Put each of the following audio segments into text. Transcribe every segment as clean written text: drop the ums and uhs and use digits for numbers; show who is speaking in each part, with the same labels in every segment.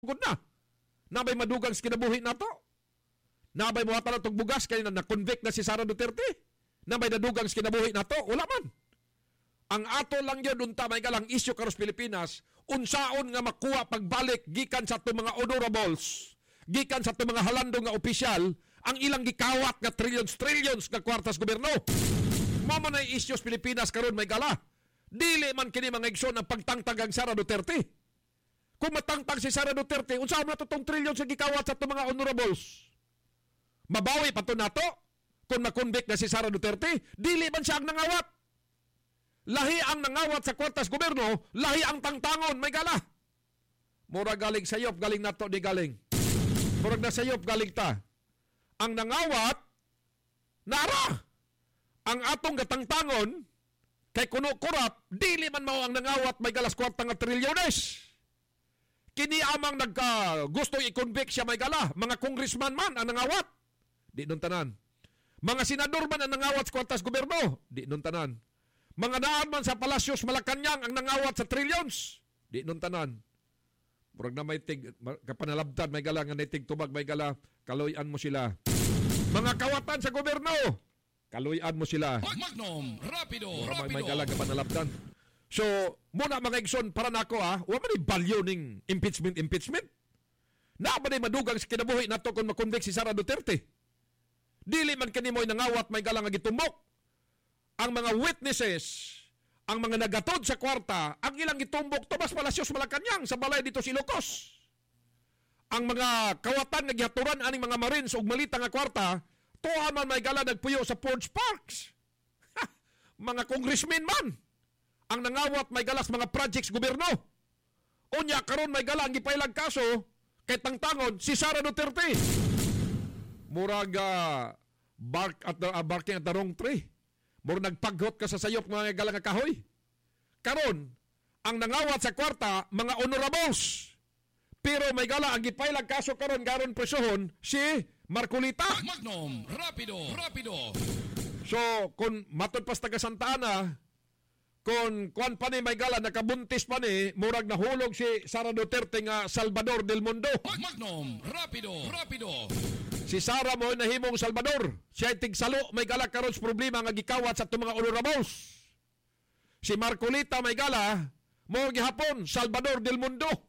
Speaker 1: Good na. Nabay madugang sa kinabuhi na to. Nabay mo hatala itong bugas kaya na-convict na si Sara Duterte. Nabay nadugang sa kinabuhi na to. Wala man. Ang ato lang yun, unta may galang isyo karos Pilipinas, unsaon nga makuha pagbalik gikan sa itong mga honorables, gikan sa itong mga halandong nga opisyal, ang ilang gikawat nga trillions nga kwartas gobyerno. Mamo na isyos Pilipinas karon may gala. Dili man kini mga igsoon ang pagtangtag ang Sara Duterte. Kung matangtag si Sara Duterte, unsaon na itong trillions nga gikawat sa itong mga honorables? Mabawi pa to nato kung makonvict na si Sara Duterte, dili man siya ang nangawat. Lahi ang nangawat sa kwartas gobyerno, lahi ang tangtangon, may gala. Mura galing sayop, galing nato di galing. Murag na sayop, galing ta. Ang nangawat, nara. Ang atong gatangtangon, kay kuno kurap, dili man mao ang nangawat, may galas kwarta nga trilyones. Kini amang gusto i-convict siya may gala. Mga congressman man ang nangawat. Di nun tanan. Mga senador man ang nangawat sa kwartas gobyerno. Di nun tanan. Mga daan man sa Palacios Malacanang ang nangawat sa trillions. Di nun tanan. Murag na may kapanalabtan, may gala nga naitig tubag, may gala, kaluyan mo sila. Mga kawatan sa gobyerno, kaluyan mo sila.
Speaker 2: Magnum, rapido,
Speaker 1: Murag
Speaker 2: rapido.
Speaker 1: may gala kapanalabtan. So, muna mga igsoon, para nako wa man balyo ning impeachment. Na ba madugang sa kinabuhi nato kung makonvict si Sara Duterte? Dili man kanimo nangawat may galang nga gitumbok. Ang mga witnesses, ang mga nagatod sa kwarta, ang ilang gitumbok Tomas Palacios Malacanang sa balay dito si Ilocos. Ang mga kawatan nga gihaturan aning mga Marines ug malita nga kwarta, tuwa man may gala nagpuyo sa Forge Parks. Mga congressmen man ang nangawat may galas mga projects gobyerno. Unya karon may gala ang gipailag kaso kay tangtangon si Sara Duterte. Muraga barking at the wrong tree. Murag nagpaghot ka sa sayop mga gala nga kahoy. Karon ang nangawat sa kwarta mga honorables. Pero may gala ang gipailag kaso karon presohon si Marcolita.
Speaker 2: Magnum, rapido, rapido.
Speaker 1: So kung matod pas taga Santa Ana, kung kuan pa ni may gala, nakabuntis pa ni, murag nahulog si Sara Duterte nga Salvador del Mundo.
Speaker 2: Magnum, rapido, rapido.
Speaker 1: Si Sara mo nahimong Salvador. Siya tigsalo, may gala karon sa problema nga gikawat sa itong mga honorables. Si Marcolita may gala, mo gihapon, Salvador del Mundo.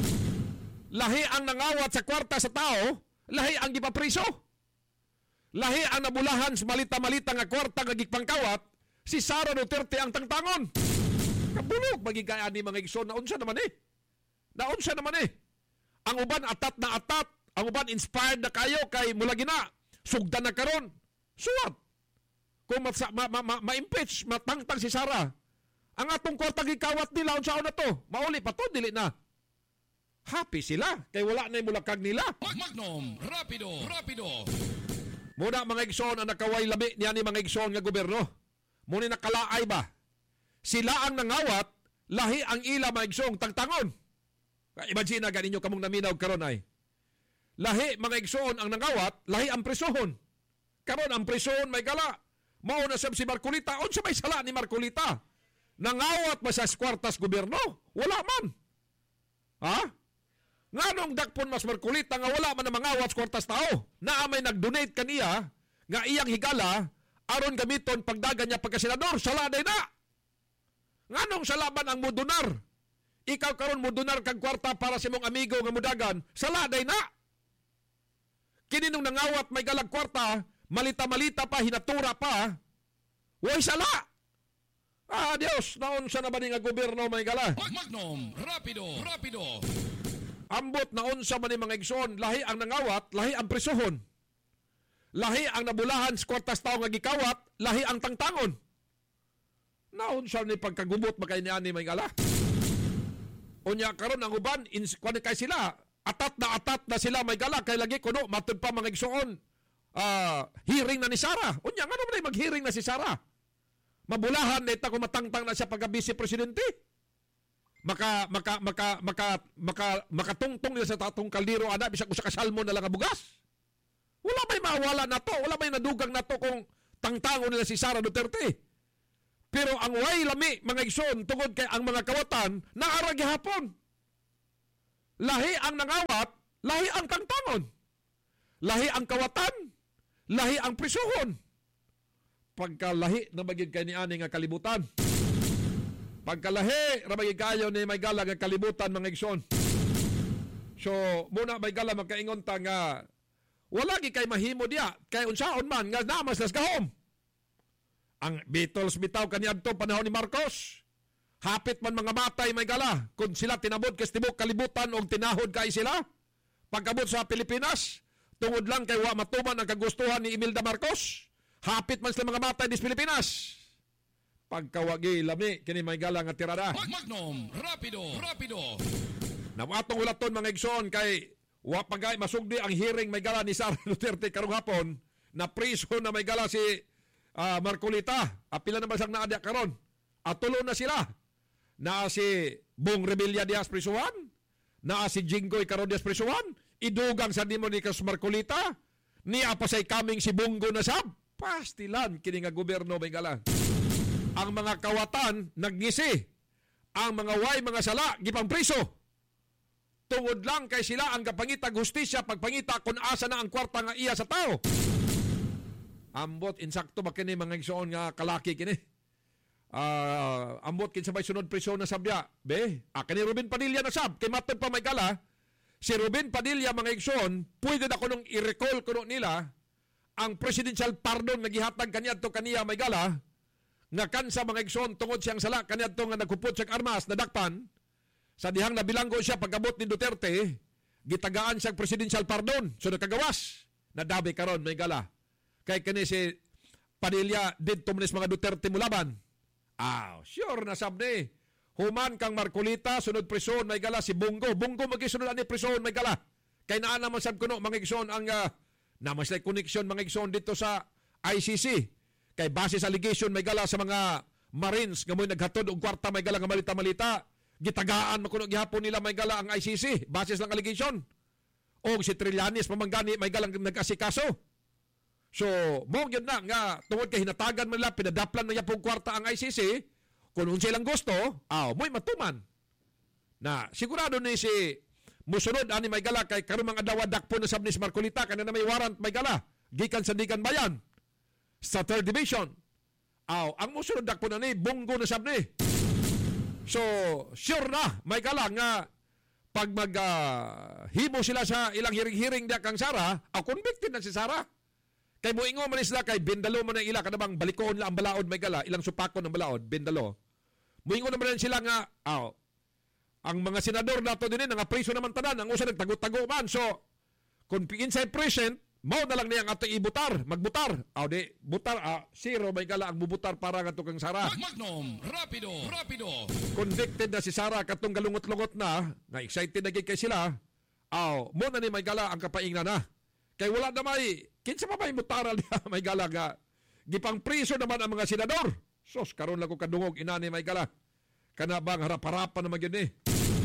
Speaker 1: Lahi ang nangawat sa kwarta sa tao, lahi ang gipapriso. Lahi ang nabulahan sa malita-malita nga kwarta nga gipangkawat, si Sara Duterte ang tangtangon. Kabulog, magigayaan ni mga igsoon. Naunsa naman eh. Naunsa naman eh. Ang uban atat na atat. Ang uban inspired na kayo kay mulagina. Sugdan na karon. Suwat. Kung ma-impeach, matangtang si Sara. Ang atong kwartang gikawat nila, unsaon na to? Mauli pa to, dili na. Happy sila. Kay wala na yung mulakag nila.
Speaker 2: Magnum, rapido, rapido.
Speaker 1: Muna mga igsoon ang nakaway labi niya ni mga igsoon nga gobyerno. Muna nakalaay ba? Sila ang nangawat, lahi ang ila maigsong tangtangon. Imagine na ganinyo kamong naminaw karon ay. Lahi mga igsoon ang nangawat, lahi ang presohon. Karon ang presohon may gala. Mao na sab si Marcolita. Unsa may sala ni Marcolita? Nangawat ba sa kwartas gobyerno? Wala man. Ha? Nganong dakpon mas Marcolita nga wala man na mangawat sa kwartas tao? Naa may nag-donate kaniya nga iyang higala aron gamiton pagdagan niya pagkasenador, saladay na. Nganong salaban ang mudunar? Ikaw karon mudunar kag kwarta para sa imong amigo nga mudagan, saladay na. Kini nung nangawat may galag kwarta, malita-malita pa, hinatura pa, way sala. Adios, naunsa na ba ni nga gobyerno may gala?
Speaker 2: Magnum, rapido, rapido.
Speaker 1: Ambot naunsa man ni mga igsoon, lahi ang nangawat, lahi ang presohon. Lahi ang nabulahan sa kwartas tao nga gikawat, lahi ang tangtangon. Naon siya ni pagkagubot makay ni ani may gala. Unya karon ang uban, kuan kay sila, atat na sila may gala, kay lagi kuno, matod pa mga igsoon, hearing na ni Sara. Unya, nga naman mag-hearing na si Sara. Mabulahan na ita kung matangtang na siya pagka-vice presidente. Makatungtong niya sa tatong kaldero, ana, bisag ko sa kasalmon na lang bugas. Wala may mawala na to. Wala may nadugang na to kung tangtangon nila si Sara Duterte. Pero ang way lami, mga igsoon, tungod kay ang mga kawatan, naaragi hapon. lahi ang nangawat, lahi ang kangtangon. Lahi ang kawatan, lahi ang prisuhon. Pagkalahi na maging kay ni ani nga kalibutan. Pagkalahi ra maging kayo ni may gala nga kalibutan mga igsoon. So, muna may gala magkaingon ta nga wala gi kay mahimo diya kay unsaon man nga namas las kahom. Ang Beatles bitaw kaniadto panahon ni Marcos. Hapit man mga matay may gala kung sila tinabot kas tibok kalibutan og tinahod kay sila. Pagkabot sa Pilipinas, tungod lang kay wa matuman ang kagustuhan ni Imelda Marcos. Hapit man sila mga matay dis Pilipinas. Pagkawagi lami kini may gala nga tirada.
Speaker 2: Magnum, rapido, rapido.
Speaker 1: Namatong ulaton mga igsoon kay wa pagay masugdi ang hearing may gala ni Sara Duterte karong hapon na priso na may gala si Marcolita. Apila na basang naadya karon. Atulo na sila. Naa si Bong Revilla Diaz prisuhan, naa si Jinggoy Caron Diaz prisuhan, idugang sa nimo ni Kas Marcolita, ni apasay kaming si Bongo na sab. Pastilan kini nga gobyerno may gala. Ang mga kawatan nagngisi, ang mga way mga sala gipang priso. Tungod lang kay sila ang kapangitag hustisya pagpangita kung asa na ang kwarta nga iya sa tao. Ambot insakto ba kini mga igsoon nga kalaki kini. Ambot kin sabay sunod priso na sabya. Kani Ruben Padilla na sab kay matod pa may gala. Si Ruben Padilla mga igsoon, pwede na ko nung i-recall kuno nila ang presidential pardon nga gihatag kaniadto kaniya may gala nga kansa mga igsoon tungod siyang sala kaniadto nga nagkupot sa armas nadakpan. Sa dihang nabilanggo siya pagabot ni Duterte, gitagaan siyang presidential pardon. So nakagawas, nadabi karon may gala. Kay kani si Padilla didto manis mga Duterte mulaban. Sure na sabni. Human kang Marcolita, sunod prison may gala si Bongo. Bongo magisunod ani prison may gala. Kay naa naman sad kuno mga igsoon ang namaslay connection mga igsoon dito sa ICC. Kay base sa allegation may gala sa mga Marines nga mo'y naghatod og kwarta may gala nga malita-malita. Gitagaan mo kuno gihapon nila may gala ang ICC basis lang allegation. O si Trillanes pamanggani may galang nag-asikaso. So, mo gyud na nga tungod kay hinatagan man nila pinadaplan na yapong kwarta ang ICC kung unsa lang gusto, mo'y matuman. Na sigurado ni si musunod ani may gala kay karon mga adlaw dakpo na sabni si Marcolita kana na may warrant may gala gikan sa Digan Bayan sa 3rd Division. Ang musunod dakpo na ni Bongo na sabni. So, sure na, may gala nga pag himo sila sa ilang hiring-hiring diya kang Sara, convicted na si Sara. Kay moingo man sila kay bindalo man ang ila kanabang balikon la ang balaod may gala, ilang supakon ng balaod, bindalo. Moingo naman sila nga, ang mga senador nato din nga priso naman tanan, ang usa nagtago-tago man. So, kung inside present, mao na lang niyang ato ibutar, magbutar. Butar, zero may gala ang bubutar para nga kang Sara.
Speaker 2: Magnum, rapido, rapido.
Speaker 1: Convicted na si Sara katong galungot-lungot na, nga excited na kay sila. Mo na ni may gala ang kapaingna na. Kay wala na kinsa pa may mutaral niya may gala nga. Gipang priso naman ang mga senador. Sos, karon lang ko kadungog inani may gala. Kana bang harap-harapan naman yun eh.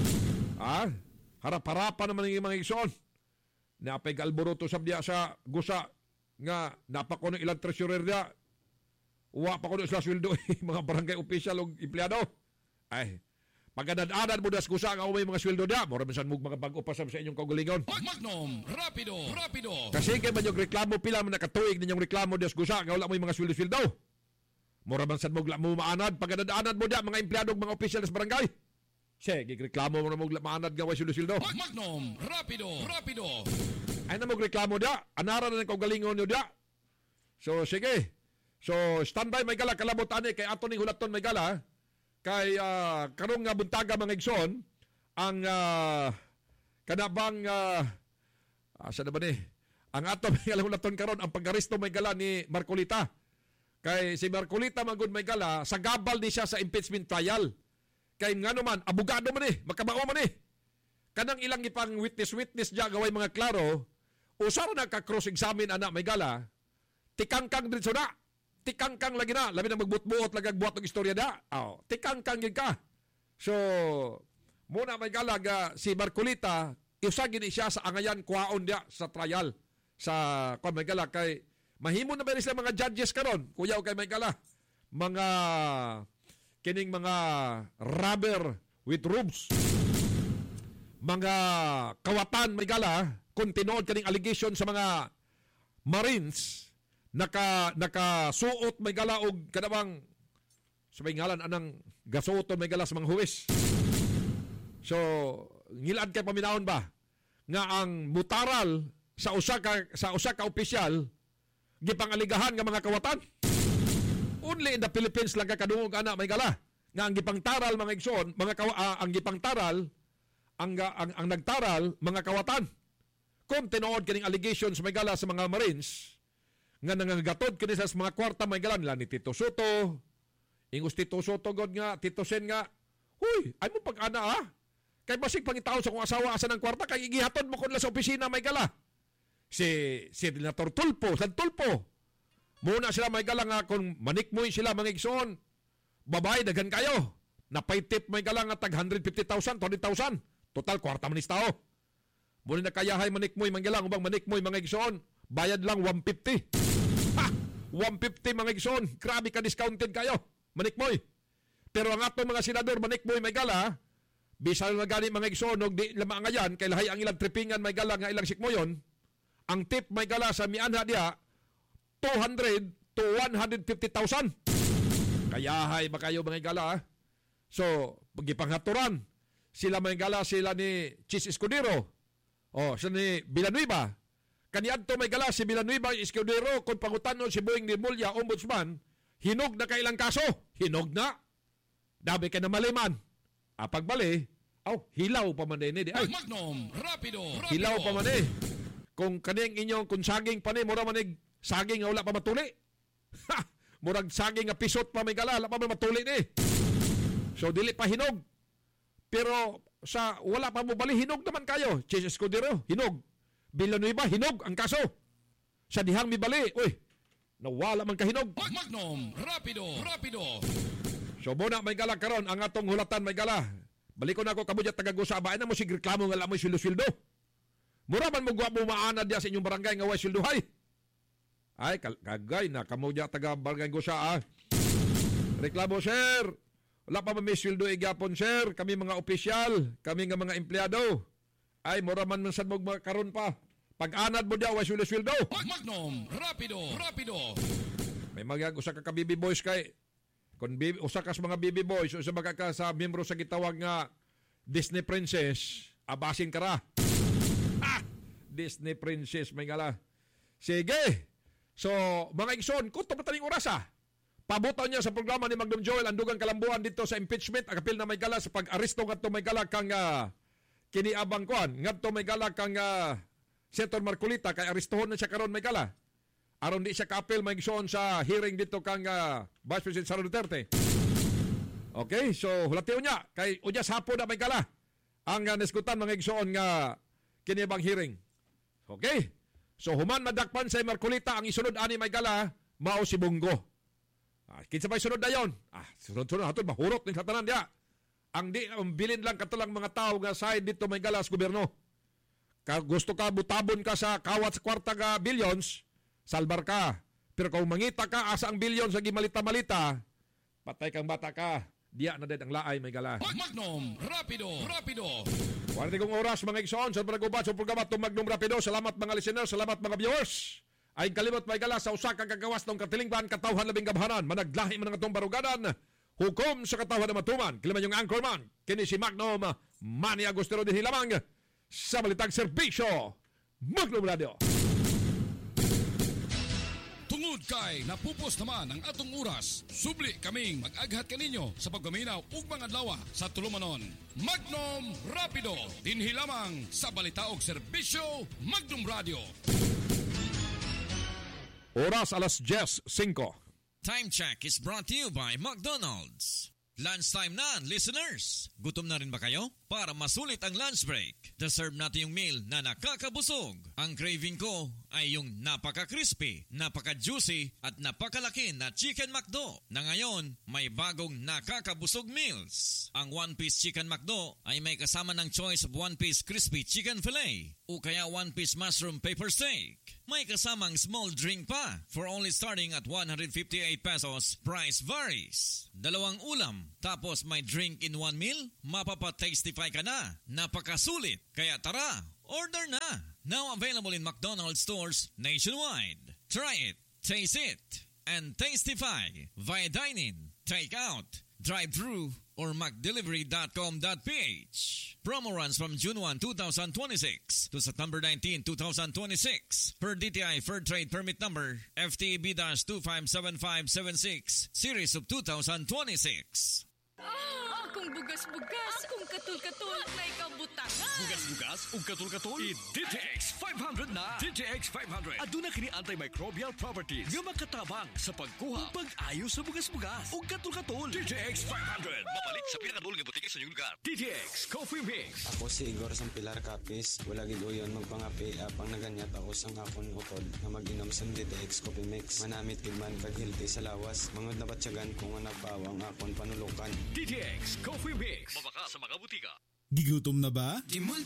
Speaker 1: Harap-harapan naman yung mga igsoon. Napay alboroto sabdiya sa gusa nga napakuno ilang treasurer dia. Wa pa kuno sa sweldo mga barangay official o empleyado. Pagkadad-adad mo das gusa nga umay mga sweldo dia, mora man mo mga bag-o pa sa inyong kaugalingon.
Speaker 2: Magnum, rapido, rapido.
Speaker 1: Kasi kay man yung reklamo pila man nakatuig ninyong reklamo das gusa nga wala mo yung mga sweldo. Mora man sad mo maanad pagkadad-adad mo dia mga empleyado mga official sa barangay. Sige, reklamo mo na mo maanad nga way sweldo.
Speaker 2: Magnum, rapido, rapido.
Speaker 1: Ay na mo reklamo dia, anara na ng kaugalingon nyo dia. So sige. So standby may gala kalabot ani kay ato ning hulaton may gala. Kay karong nga buntaga mga igsoon ang kanabang asa na ba ni? Ang ato may hulaton karon ang pag-aresto may gala ni Marcolita. Kay si Marcolita magud may gala sa gabal ni siya sa impeachment trial. Kay ngano man abogado man makabao man kanang ilang ipang witness diya gaway mga klaro usara na ka cross examine ana may gala tikangkang dito na tikangkang lagi na labi na magbutbuot lagi buhat og istorya da tikangkang gid ka. So muna may gala si Marcolita usag gini siya sa angayan kuhaon dia sa trial sa kon may gala kay mahimo na ba sila mga judges karon kuya kay may gala mga kining mga rubber with robes. mga kawatan may gala kung tinuod kaning allegation sa mga Marines nakasuot may gala og kanabang sa may ngalan anang gasuoton may gala sa mga huwis. So ngilad kay paminahon ba nga ang mutaral sa usa ka opisyal gipangaligahan nga mga kawatan. Only in the Philippines lang kadungog ana may gala nga ang gipangtaral mga igsoon, ang gipangtaral ang nagtaral mga kawatan. Kung tinuod kining allegations may gala sa mga Marines nga nangagatod kini sa mga kwarta may gala nila ni Tito Soto, ingos Tito Soto god nga Tito Sen nga, huy, ay mo pag-ana kay basig pangitaon sa kong asawa asa ng kwarta kay igihatod mo kun la sa opisina may gala. Si Senator Tulpo, San Tulpo. Muna sila may gala nga kung manikmoy sila mga igsoon, babay daghan kayo. Napay tip may gala nga tag 150,000, 200,000. Total kwarta man is tao. Muna nakayahay manikmoy manggalang ubang manikmoy mga igsoon, bayad lang 150. Ha! 150 mga igsoon, grabe ka discounted kayo. Manikmoy. Pero ang atong mga senador manikmoy may gala, bisan na gani mga igsoon og di lamang ngayan kay lahi ang ilang tripingan may gala nga ilang sikmoyon. Ang tip may gala sa mianha diha 200 to 150,000. Kayahay ba kayo mga gala? So, pagipanghaturan sila may gala sila ni Chis Escudero. Sila ni Villanueva. Kaniadto may gala si Villanueva Escudero kung pangutanon si Boying ni Mulya Ombudsman, hinog na kailang kaso. Hinog na. Dabi ka na maliman. Pagbali, hilaw pa man din. Ay,
Speaker 2: Magnum, rapido.
Speaker 1: Hilaw pa man eh. Kung kaning inyong kung saging pa ni, mura manig saging nga wala pa matuli. Murag saging nga pisot pa may gala, wala pa man matuli ni. So dili pa hinog. Pero sa wala pa mo bali, hinog naman kayo. Chis Escudero, hinog. Villanueva, hinog ang kaso. Sa dihang mi bali, nawala man ka hinog.
Speaker 2: Magnum, rapido.
Speaker 1: So muna may gala karon ang atong hulatan may gala. Balik ko na ako kabudya taga-Gusaba na mo sig reklamo nga lamoy sildo-sildo. Mura man mo gwapo maanad diya sa inyong barangay nga way silduhay. Ay kagay na kamo diya taga barangay Gusa. Reklamo sir. Wala pa may sildo igapon sir. Kami mga opisyal, kami nga mga empleyado. Ay mura man sad mo karon pa. Pag-anad mo diya way sildo.
Speaker 2: Magnum, rapido.
Speaker 1: May mga usa ka kabibi boys kay kung usa ka sa mga baby boys, usa ba ka sa miyembro sa gitawag nga Disney Princess, abasin ka ra. Disney Princess, may gala. Sige. So, mga igsoon, kung tumataling oras pabutaw niya sa programa ni Magnum Joel ang dugang kalambuan dito sa impeachment, akapil na may gala sa pag-aristo nga may gala kang kiniabang kuan. Nga may gala kang Senator Marcolita, kay aristohon na siya karon may gala. Aron di siya kapil may igsoon sa hearing dito kang Vice President Sara Duterte. Okay, so hulatiw niya. Kay unyas hapon na may gala. Ang naskutan mga igsoon nga kiniabang hearing. Okay, so human madakpan sa Marcolita ang isunod ani may gala, mao si Bungo. Kinsa ba sunod dayon? Sunod hatod mahurot ning satanan dia. Ang bilin lang katulang mga tao nga side dito may gala sa gobyerno. Gusto ka butabon ka sa kawat sa kwarta nga billions, salbar ka. Pero kung mangita ka asa ang billion sa gimalita-malita, patay kang bata ka. Diya na din ang laay may gala.
Speaker 2: Magnum, rapido.
Speaker 1: Warning kong oras mga igsoon sa pag-ubat sa programa itong Magnum Rapido. Salamat mga listeners, salamat mga viewers. Ay kalimot may gala sa usa ka kagawas ng katilingban katawhan labing gabhanan. Managlahi man ang atong baruganan. Hukom sa katawhan na matuman. Kiliman yung anchorman. Kini si Magnum Manny Agustero din hilamang sa Balitang Serbisyo Magnum Radio.
Speaker 2: Tungod kay napupos naman ang atong oras, subli kaming mag-aghat kaninyo sa pagpaminaw ug mga adlaw sa tulumanon. Magnum Rapido, dinhi lamang sa Balitaog Serbisyo Magnum Radio.
Speaker 1: Oras alas 10:05.
Speaker 3: Time check is brought to you by McDonald's. Lunchtime na, listeners! Gutom na rin ba kayo? Para masulit ang lunch break, deserve natin yung meal na nakakabusog. Ang craving ko ay yung napaka-crispy, napaka-juicy at napakalaki na Chicken McDo na ngayon may bagong nakakabusog meals. Ang one-piece Chicken McDo ay may kasama ng choice of one-piece crispy chicken fillet o kaya one-piece mushroom pepper steak. May kasamang small drink pa for only starting at 158 pesos. Price varies. 2 ulam, tapos may drink in 1 meal? Mapapa-tastify ka na. Napakasulit. Kaya tara, order na. Now available in McDonald's stores nationwide. Try it, taste it, and tastify via dine-in, take-out, drive-thru, or McDelivery.com.ph. Promo runs from June 1, 2026 to September 19, 2026 per DTI Fair Trade Permit Number FTB-257576 Series of 2026.
Speaker 4: Akong bugas-bugas, akong katul-katul, may kabutangan.
Speaker 5: Bugas-bugas ug katul-katul i-DTX 500 na. DTX 500 aduna kini antimicrobial properties nga makatabang sa pagkuha ug pag-ayo sa bugas-bugas ug katul-katul. DTX 500 mapalit sa pinakadul nga butike sa inyong lugar. DTX Coffee Mix.
Speaker 6: Ako si Igor Sampilar Capis. Wala gid uyon magpangapi apang naganyat ako sang akon utod na mag-inom sa DTX Coffee Mix. Manamit gid man kag healthy sa lawas. Mangod na batyagan kung nga nagpawang akon panulukan.
Speaker 5: DTX Coffee Mix. Mabaka sa mga butika.
Speaker 7: Gigutom na ba?